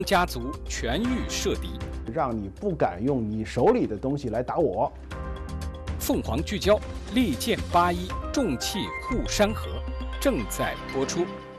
家族全域设敌， 让你不敢用你手里的东西来打我。 凤凰聚焦，利剑81，重器护山河，正在播出。